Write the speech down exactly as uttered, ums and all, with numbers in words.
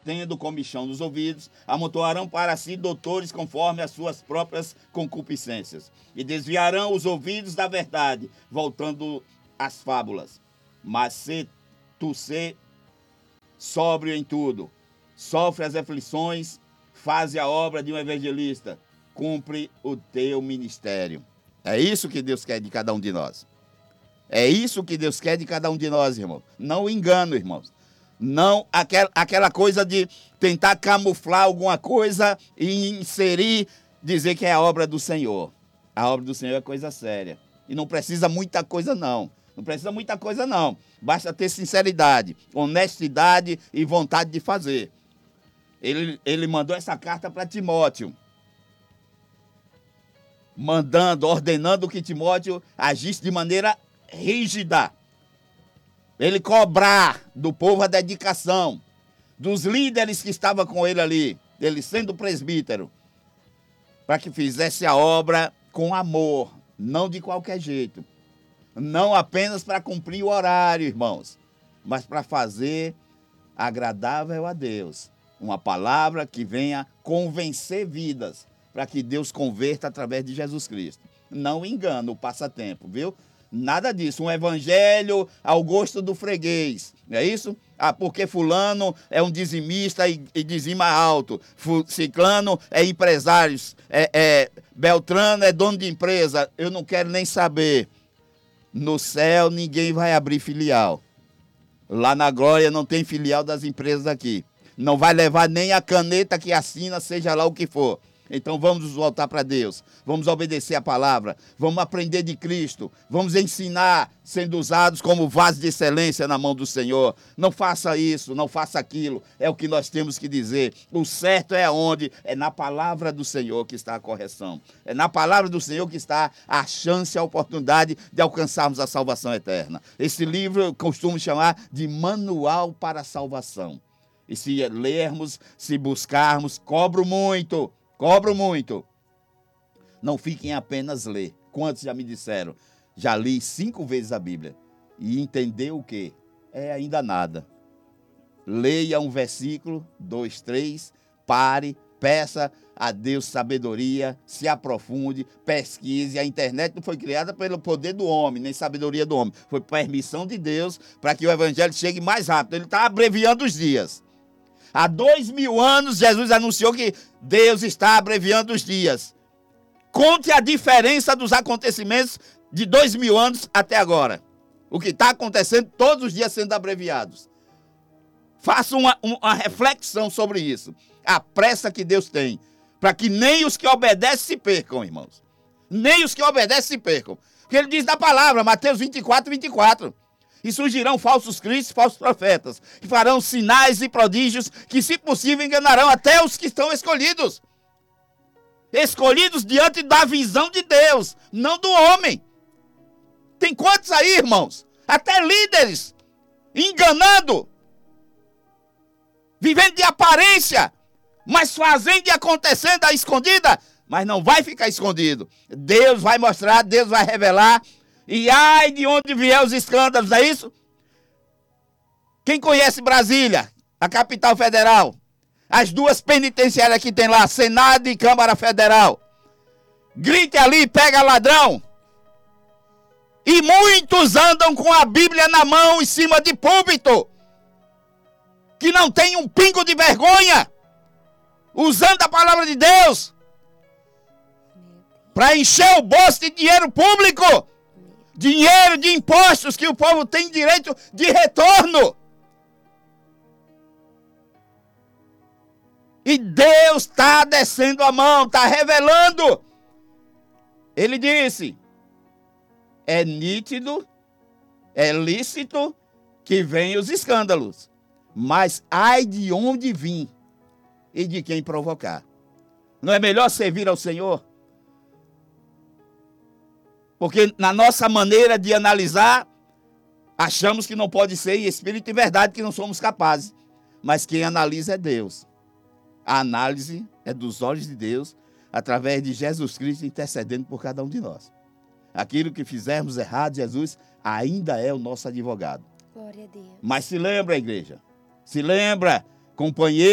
tendo comichão nos ouvidos, amontoarão para si doutores conforme as suas próprias concupiscências, e desviarão os ouvidos da verdade, voltando às fábulas. Mas se tu ser sóbrio em tudo, sofre as aflições, faze a obra de um evangelista, cumpre o teu ministério. É isso que Deus quer de cada um de nós. É isso que Deus quer de cada um de nós, irmão. Não engano, irmãos. Não aquela, aquela coisa de tentar camuflar alguma coisa e inserir, dizer que é a obra do Senhor. A obra do Senhor é coisa séria. E não precisa muita coisa, não. Não precisa muita coisa, não. Basta ter sinceridade, honestidade e vontade de fazer. Ele, ele mandou essa carta para Timóteo. Mandando, ordenando que Timóteo agisse de maneira rígida. Ele cobrar do povo a dedicação, dos líderes que estavam com ele ali, ele sendo presbítero, para que fizesse a obra com amor, não de qualquer jeito. Não apenas para cumprir o horário, irmãos, mas para fazer agradável a Deus. Uma palavra que venha convencer vidas, para que Deus converta através de Jesus Cristo. Não engana o passatempo, viu? Nada disso. Um evangelho ao gosto do freguês. Não é isso? Ah, porque fulano é um dizimista e, e dizima alto. Ciclano é empresário. É, é, Beltrano é dono de empresa. Eu não quero nem saber. No céu ninguém vai abrir filial. Lá na glória não tem filial das empresas aqui. Não vai levar nem a caneta que assina, seja lá o que for. Então vamos voltar para Deus, vamos obedecer a palavra, vamos aprender de Cristo, vamos ensinar sendo usados como vaso de excelência na mão do Senhor. Não faça isso, não faça aquilo, é o que nós temos que dizer. O certo é onde? É na palavra do Senhor que está a correção. É na palavra do Senhor que está a chance, a oportunidade de alcançarmos a salvação eterna. Esse livro eu costumo chamar de Manual para a Salvação. E se lermos, se buscarmos, cobro muito. Cobro muito. Não fiquem apenas ler. Quantos já me disseram? Já li cinco vezes a Bíblia. E entender o quê? É ainda nada. Leia um versículo, dois, três, pare, peça a Deus sabedoria, se aprofunde, pesquise. A internet não foi criada pelo poder do homem, nem sabedoria do homem. Foi permissão de Deus para que o evangelho chegue mais rápido. Ele está abreviando os dias. Há dois mil anos, Jesus anunciou que Deus está abreviando os dias. Conte a diferença dos acontecimentos de dois mil anos até agora. O que está acontecendo todos os dias sendo abreviados. Faça uma, uma reflexão sobre isso. A pressa que Deus tem. Para que nem os que obedecem se percam, irmãos. Nem os que obedecem se percam. Porque ele diz na palavra, Mateus vinte e quatro, vinte e quatro. E surgirão falsos cristos, falsos profetas, que farão sinais e prodígios, que se possível enganarão até os que estão escolhidos. Escolhidos diante da visão de Deus, não do homem. Tem quantos aí, irmãos? Até líderes, enganando, vivendo de aparência, mas fazendo e acontecendo a escondida, mas não vai ficar escondido. Deus vai mostrar, Deus vai revelar. E ai de onde vier os escândalos, não é isso? Quem conhece Brasília, a capital federal? As duas penitenciárias que tem lá, Senado e Câmara Federal. Grite ali, pega ladrão. E muitos andam com a Bíblia na mão em cima de púlpito. Que não tem um pingo de vergonha. Usando a palavra de Deus. Para encher o bolso de dinheiro público. Dinheiro de impostos que o povo tem direito de retorno. E Deus está descendo a mão, está revelando. Ele disse, é nítido, é lícito que venham os escândalos. Mas ai de onde vir e de quem provocar. Não é melhor servir ao Senhor? Porque na nossa maneira de analisar, achamos que não pode ser em espírito e verdade, que não somos capazes. Mas quem analisa é Deus. A análise é dos olhos de Deus, através de Jesus Cristo intercedendo por cada um de nós. Aquilo que fizermos errado, Jesus ainda é o nosso advogado. Glória a Deus. Mas se lembra, igreja, se lembra, companheiro,